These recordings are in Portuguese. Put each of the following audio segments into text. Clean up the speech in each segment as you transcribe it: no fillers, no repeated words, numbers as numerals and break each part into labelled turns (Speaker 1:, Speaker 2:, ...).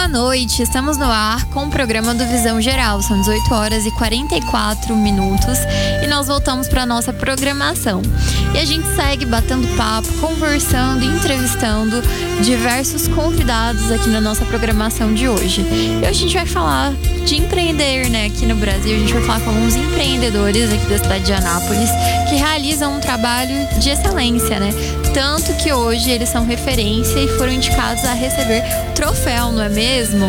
Speaker 1: Boa noite, estamos no ar com o programa do Visão Geral. São 18 horas e 44 minutos e nós voltamos para a nossa programação. E a gente segue batendo papo, conversando e entrevistando diversos convidados aqui na nossa programação de hoje. E hoje a gente vai falar de empreender, né? Aqui no Brasil, a gente vai falar com alguns empreendedores aqui da cidade de Anápolis que realizam um trabalho de excelência, né? Tanto que hoje eles são referência e foram indicados a receber o troféu, não é mesmo?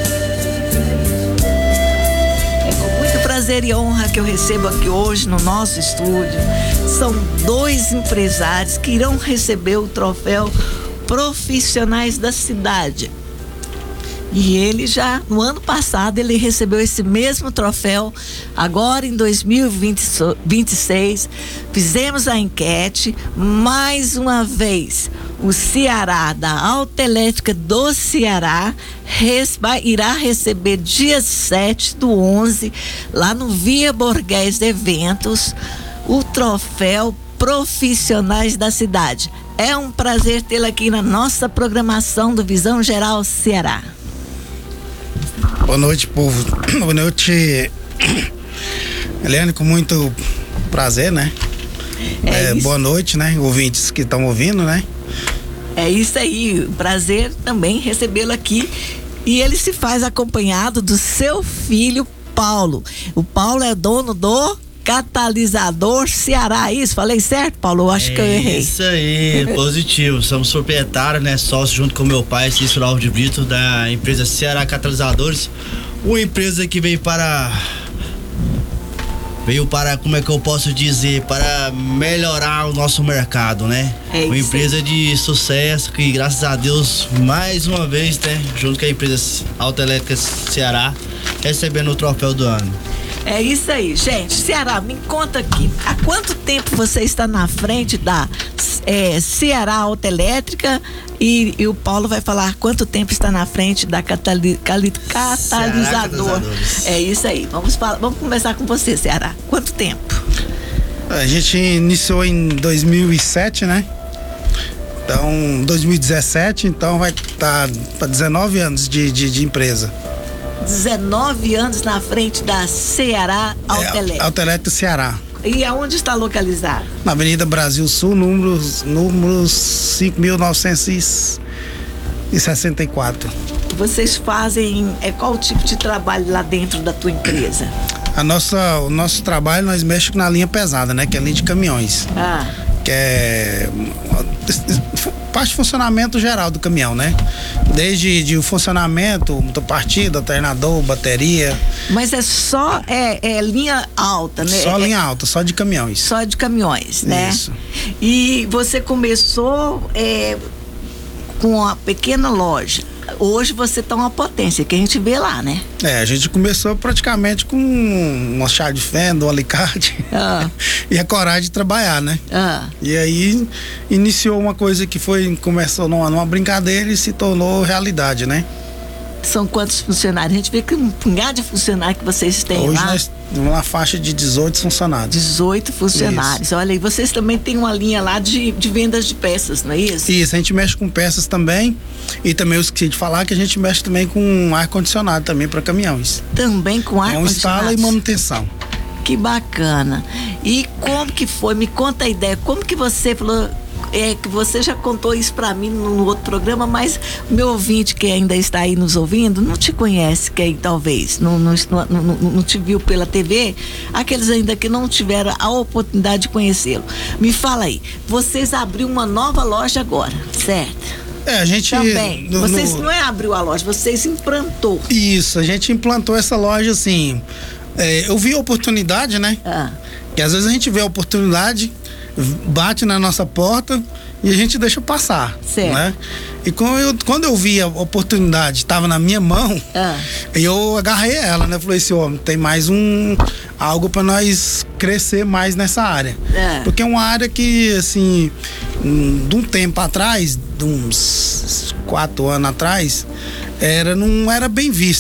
Speaker 2: É com muito prazer e honra que eu recebo aqui hoje no nosso estúdio. São dois empresários que irão receber o troféu Profissionais da Cidade. E ele já, no ano passado, ele recebeu esse mesmo troféu. Agora, em 2026, fizemos a enquete. Mais uma vez, o Ceará, da Autoelétrica do Ceará, irá receber dia 7/11, lá no Via Borghese Eventos, o troféu Profissionais da Cidade. É um prazer tê-lo aqui na nossa programação do Visão Geral Ceará.
Speaker 3: Boa noite, povo. Boa noite, Eliane, com muito prazer, né? Boa noite, né? Ouvintes que estão ouvindo, né?
Speaker 2: É isso aí, prazer também recebê-lo aqui. E ele se faz acompanhado do seu filho, Paulo. O Paulo é dono do Catalisador Ceará, isso? Falei certo, Paulo? Eu acho que eu errei.
Speaker 4: Isso aí, positivo. Somos proprietários, né? Sócio junto com meu pai, Cícero Alves de Brito, da empresa Ceará Catalisadores. Uma empresa que veio para, como é que eu posso dizer, para melhorar o nosso mercado, né? Uma empresa de sucesso que, graças a Deus, mais uma vez, né? Junto com a empresa Autoelétrica Ceará, recebendo o troféu do ano.
Speaker 2: É isso aí, gente. Ceará, me conta aqui, há quanto tempo você está na frente da Ceará Autoelétrica e o Paulo vai falar quanto tempo está na frente da Catalisador. É isso aí, vamos começar com você, Ceará. Quanto tempo?
Speaker 3: A gente iniciou em 2007, né? Então, 2017, então vai estar para 19 anos de empresa. 19
Speaker 2: anos na frente da Ceará Autoelétrica.
Speaker 3: Autoelétrica Ceará.
Speaker 2: E aonde está localizado?
Speaker 3: Na Avenida Brasil Sul, número 5.964.
Speaker 2: Vocês fazem qual tipo de trabalho lá dentro da tua empresa?
Speaker 3: O nosso trabalho, nós mexemos na linha pesada, né? Que é a linha de caminhões. Que é parte de funcionamento geral do caminhão, né? Desde o funcionamento, motopartida, alternador, bateria.
Speaker 2: Mas é só linha alta, né?
Speaker 3: Só linha alta, só de caminhões.
Speaker 2: Só de caminhões, né?
Speaker 3: Isso.
Speaker 2: E você começou com a pequena loja. Hoje você tá uma potência, que a gente vê lá, né?
Speaker 3: A gente começou praticamente com uma chave de fenda, um alicate e a coragem de trabalhar, né? E aí iniciou uma coisa que começou numa brincadeira e se tornou realidade, né?
Speaker 2: São quantos funcionários? A gente vê que um punhado de funcionários que vocês têm
Speaker 3: hoje
Speaker 2: lá.
Speaker 3: Hoje nós temos uma faixa de 18 funcionários. 18
Speaker 2: funcionários. Isso. Olha aí, vocês também têm uma linha lá de vendas de peças, não é isso?
Speaker 3: Isso, a gente mexe com peças também e também eu esqueci de falar que a gente mexe também com ar-condicionado também para caminhões.
Speaker 2: Também com ar-condicionado?
Speaker 3: Instala e manutenção.
Speaker 2: Que bacana. E como que foi? Me conta a ideia. Como que você falou... que você já contou isso pra mim no outro programa, mas o meu ouvinte que ainda está aí nos ouvindo não te conhece, que talvez não te viu pela TV, aqueles ainda que não tiveram a oportunidade de conhecê-lo. Me fala aí, vocês abriram uma nova loja agora, certo?
Speaker 3: A gente...
Speaker 2: Também, vocês não abriu a loja, vocês implantou.
Speaker 3: Isso, a gente implantou essa loja assim, eu vi a oportunidade, né? Que às vezes a gente vê a oportunidade, bate na nossa porta e a gente deixa passar,
Speaker 2: certo,
Speaker 3: né? E quando eu vi a oportunidade, estava na minha mão, eu agarrei ela, né? Falei assim, tem mais algo para nós crescer mais nessa área. Porque é uma área que, assim, de um tempo atrás, de uns 4 anos atrás, não era bem vista.